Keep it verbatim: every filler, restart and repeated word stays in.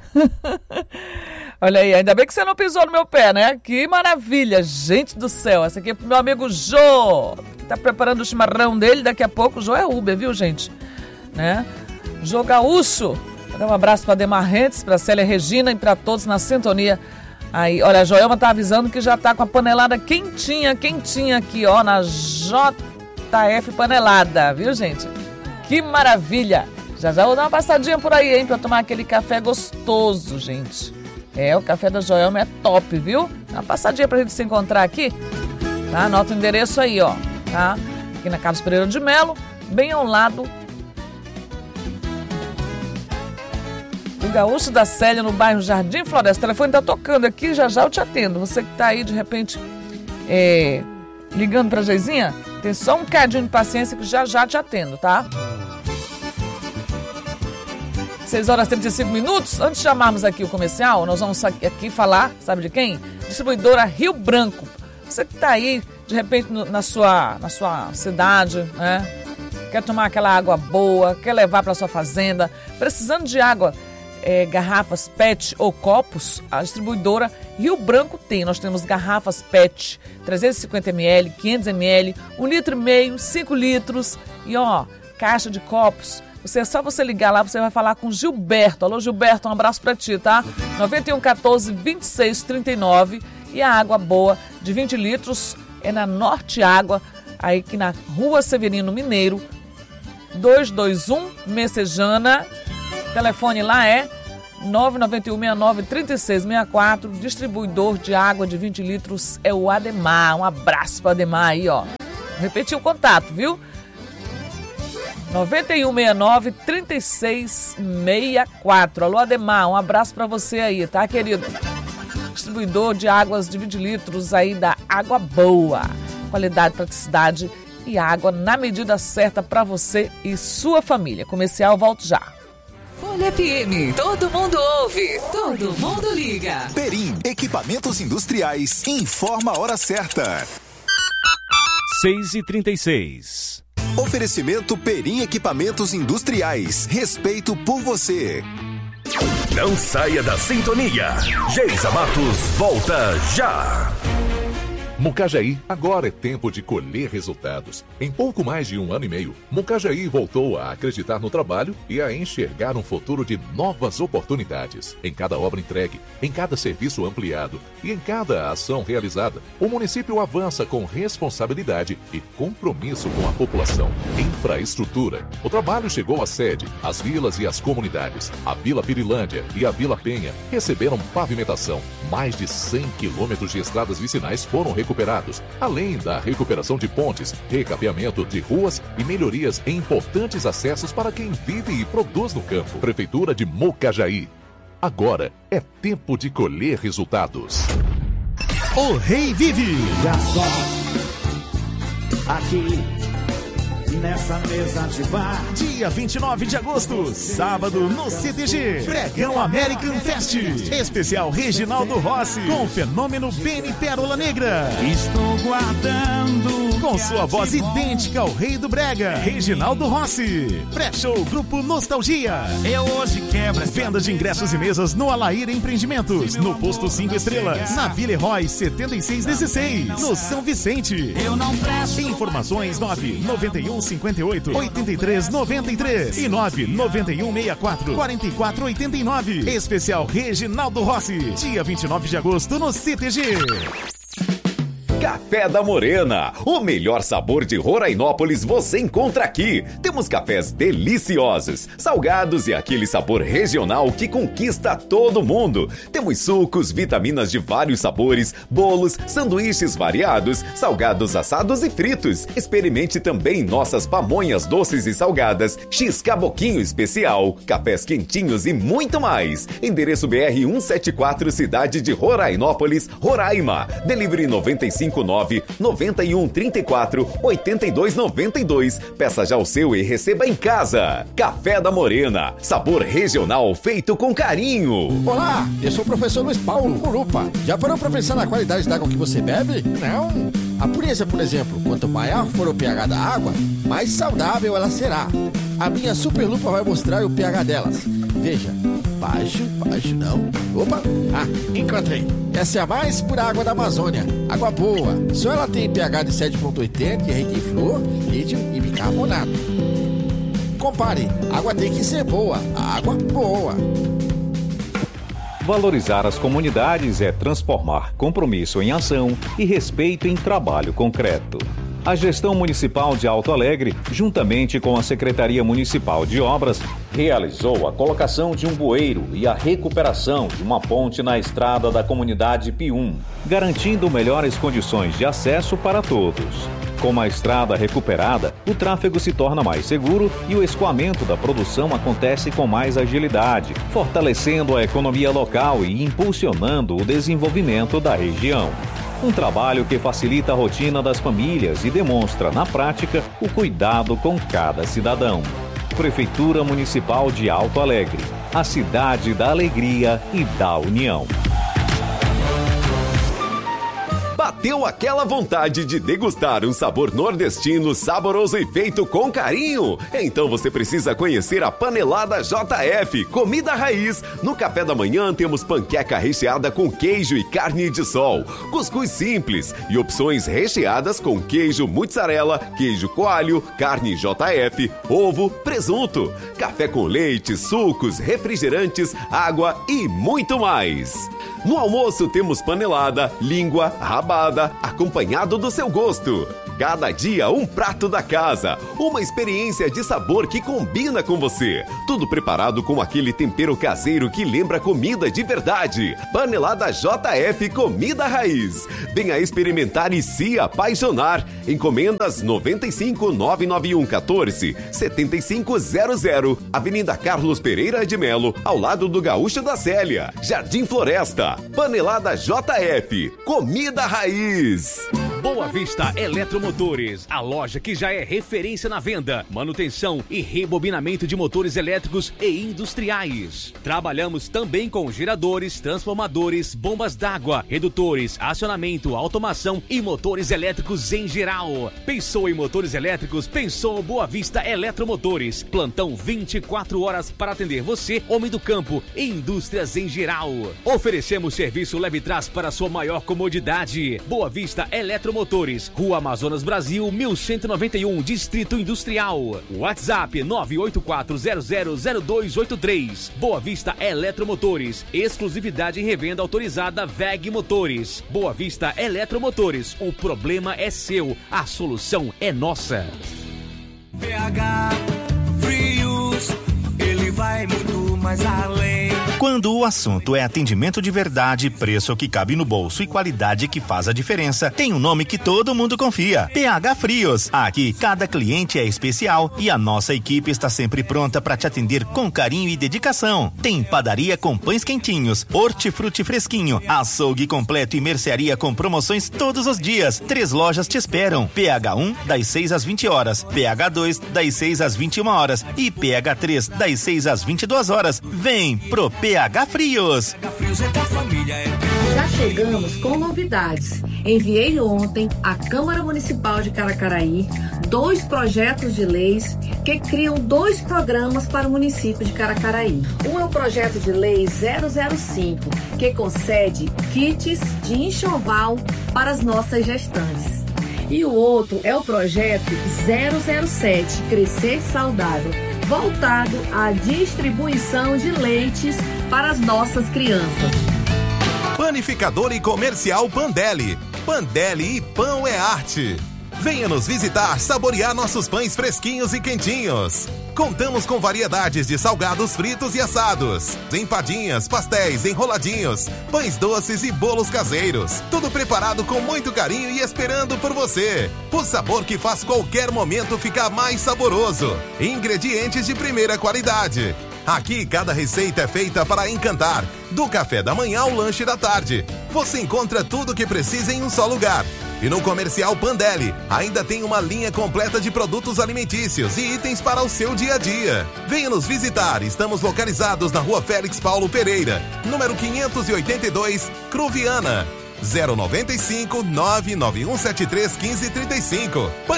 Olha aí, ainda bem que você não pisou no meu pé, né? Que maravilha, gente do céu. Essa aqui é pro meu amigo Jô, que tá preparando o chimarrão dele. Daqui a pouco o Jô é Uber, viu, gente? Né? Jô Gaúcho. Vou dar um abraço pra Demar Rentes, pra Célia Regina e pra todos na sintonia. Aí, olha, a Joelma tá avisando que já tá com a panelada quentinha, quentinha aqui, ó, na J F Panelada, viu, gente? Que maravilha! Já já vou dar uma passadinha por aí, hein, pra tomar aquele café gostoso, gente. É, o café da Joelma é top, viu? Dá uma passadinha pra gente se encontrar aqui, tá? Anota o endereço aí, ó, tá? Aqui na Carlos Pereira de Melo, bem ao lado do Gaúcho da Célia, no bairro Jardim Floresta. O telefone tá tocando aqui, já já eu te atendo. Você que tá aí, de repente, é, ligando pra Geizinha, tem só um cadinho de paciência que já já te atendo, tá? seis horas e trinta e cinco minutos. Antes de chamarmos aqui o comercial, nós vamos aqui falar, sabe de quem? Distribuidora Rio Branco. Você que tá aí, de repente, no, na, sua, na sua cidade, né? Quer tomar aquela água boa, quer levar para sua fazenda, precisando de água, é, garrafas P E T ou copos, a distribuidora Rio Branco tem. Nós temos garrafas P E T, trezentos e cinquenta mililitros, quinhentos mililitros, um litro e meio, cinco litros e, ó, caixa de copos. Você, é só você ligar lá, você vai falar com Gilberto. Alô, Gilberto, um abraço pra ti, tá? nove um um quatro, vinte e seis trinta e nove. E a água boa de vinte litros é na Norte Água, aí aqui na Rua Severino Mineiro, duzentos e vinte e um, Messejana. O telefone lá é nove nove um seis nove três seis seis quatro. Distribuidor de água de vinte litros é o Ademar. Um abraço para Ademar aí, ó. Vou repetir o contato, viu? nove um seis nove três seis seis quatro. Alô, Ademar, um abraço para você aí, tá, querido? Distribuidor de águas de vinte litros aí da Água Boa. Qualidade, praticidade e água na medida certa para você e sua família. Comercial, volto já. Folha F M, todo mundo ouve, todo mundo liga. Perim, equipamentos industriais, informa a hora certa. seis e trinta e seis. Oferecimento Perim Equipamentos Industriais. Respeito por você. Não saia da sintonia. Geisa Matos volta já. Mucajaí, agora é tempo de colher resultados. Em pouco mais de um ano e meio, Mucajaí voltou a acreditar no trabalho e a enxergar um futuro de novas oportunidades. Em cada obra entregue, em cada serviço ampliado e em cada ação realizada, o município avança com responsabilidade e compromisso com a população. Infraestrutura. O trabalho chegou à sede, às vilas e às comunidades. A Vila Pirilândia e a Vila Penha receberam pavimentação. Mais de cem quilômetros de estradas vicinais foram recuperados. recuperados, além da recuperação de pontes, recapeamento de ruas e melhorias em importantes acessos para quem vive e produz no campo. Prefeitura de Mucajaí. Agora é tempo de colher resultados. O Rei Vive. Já só aqui nessa mesa de bar. Dia vinte e nove de agosto, sábado, no C T G. Bregão American Fest. Especial Reginaldo Rossi, com o fenômeno Benny Pérola Negra. Estou guardando. Com sua voz idêntica ao Rei do Brega, Reginaldo Rossi. Pré-show Grupo Nostalgia. Eu hoje quebro. Venda de ingressos e mesas no Alaíra Empreendimentos, no Posto cinco Estrelas, na Vila Herói setenta e seis dezesseis, no São Vicente. Eu não presto. Informações nove nove um cinquenta e oito, oitenta e três noventa e três e nove nove um sessenta e quatro, quarenta e quatro oitenta e nove. Especial Reginaldo Rossi, dia vinte e nove de agosto no C T G. Café da Morena, o melhor sabor de Rorainópolis você encontra aqui. Temos cafés deliciosos, salgados e aquele sabor regional que conquista todo mundo. Temos sucos, vitaminas de vários sabores, bolos, sanduíches variados, salgados assados e fritos. Experimente também nossas pamonhas doces e salgadas, X-Caboquinho especial, cafés quentinhos e muito mais. Endereço B R cento e setenta e quatro, cidade de Rorainópolis, Roraima. Delivery noventa e cinco nove noventa e um trinta e quatro oitenta e dois noventa e dois. Peça já o seu e receba em casa. Café da Morena, sabor regional feito com carinho. Olá, eu sou o professor Luiz Paulo Lupa. Já parou para pensar na qualidade da água que você bebe? Não. A pureza, por exemplo, quanto maior for o pH da água, mais saudável ela será. A minha Super Lupa vai mostrar o pH delas. Veja, Baixo, baixo não. Opa, ah, encontrei. Essa é a mais pura água da Amazônia. Água boa. Só ela tem pH de sete ponto oitenta, rica em flúor, lítio e bicarbonato. Compare, água tem que ser boa. Água boa. Valorizar as comunidades é transformar compromisso em ação e respeito em trabalho concreto. A Gestão Municipal de Alto Alegre, juntamente com a Secretaria Municipal de Obras, realizou a colocação de um bueiro e a recuperação de uma ponte na estrada da comunidade Pium, garantindo melhores condições de acesso para todos. Com a estrada recuperada, o tráfego se torna mais seguro e o escoamento da produção acontece com mais agilidade, fortalecendo a economia local e impulsionando o desenvolvimento da região. Um trabalho que facilita a rotina das famílias e demonstra, na prática, o cuidado com cada cidadão. Prefeitura Municipal de Alto Alegre, a cidade da alegria e da união. Bateu aquela vontade de degustar um sabor nordestino saboroso e feito com carinho? Então você precisa conhecer a Panelada J F, comida raiz. No café da manhã temos panqueca recheada com queijo e carne de sol, cuscuz simples e opções recheadas com queijo mussarela, queijo coalho, carne J F, ovo, presunto, café com leite, sucos, refrigerantes, água e muito mais. No almoço temos panelada, língua, rabada, acompanhado do seu gosto. Cada dia um prato da casa, uma experiência de sabor que combina com você. Tudo preparado com aquele tempero caseiro que lembra comida de verdade. Panelada J F Comida Raiz. Venha experimentar e se apaixonar. Encomendas noventa e cinco, nove nove um, quatorze, setenta e cinco zero zero. Avenida Carlos Pereira de Melo, ao lado do Gaúcho da Célia. Jardim Floresta. Panelada J F Comida Raiz. Boa Vista Eletromotores, a loja que já é referência na venda, manutenção e rebobinamento de motores elétricos e industriais. Trabalhamos também com geradores, transformadores, bombas d'água, redutores, acionamento, automação e motores elétricos em geral. Pensou em motores elétricos? Pensou Boa Vista Eletromotores. Plantão vinte e quatro horas para atender você, homem do campo e indústrias em geral. Oferecemos serviço leve-trás para sua maior comodidade. Boa Vista Eletromotores. Motores, Rua Amazonas Brasil, mil cento e noventa e um, Distrito Industrial. WhatsApp nove oito quatro zero zero zero dois oito três. Boa Vista Eletromotores. Exclusividade em revenda autorizada V E G Motores. Boa Vista Eletromotores. O problema é seu, a solução é nossa. P H Frios, ele vai muito mais além. Quando o assunto é atendimento de verdade, preço que cabe no bolso e qualidade que faz a diferença, tem um nome que todo mundo confia: P H Frios. Aqui, cada cliente é especial e a nossa equipe está sempre pronta para te atender com carinho e dedicação. Tem padaria com pães quentinhos, hortifruti fresquinho, açougue completo e mercearia com promoções todos os dias. Três lojas te esperam: P H um, das seis às vinte horas, P H dois, das seis às vinte e uma horas e P H três, das seis às vinte e duas horas. Vem pro P H Frios. Já chegamos com novidades. Enviei ontem à Câmara Municipal de Caracaraí dois projetos de leis que criam dois programas para o município de Caracaraí. Um é o projeto de lei zero zero cinco, que concede kits de enxoval para as nossas gestantes. E o outro é o projeto zero zero sete, Crescer Saudável, voltado à distribuição de leites para as nossas crianças. Panificador e Comercial Pandeli. Pandeli e pão é arte. Venha nos visitar, saborear nossos pães fresquinhos e quentinhos. Contamos com variedades de salgados fritos e assados, empadinhas, pastéis, enroladinhos, pães doces e bolos caseiros. Tudo preparado com muito carinho e esperando por você. O sabor que faz qualquer momento ficar mais saboroso. Ingredientes de primeira qualidade. Aqui cada receita é feita para encantar. Do café da manhã ao lanche da tarde. Você encontra tudo o que precisa em um só lugar. E no Comercial Pandeli, ainda tem uma linha completa de produtos alimentícios e itens para o seu dia a dia. Venha nos visitar, estamos localizados na Rua Félix Paulo Pereira, número quinhentos e oitenta e dois, Cruviana. zero nove cinco, nove nove um sete três, um cinco três cinco.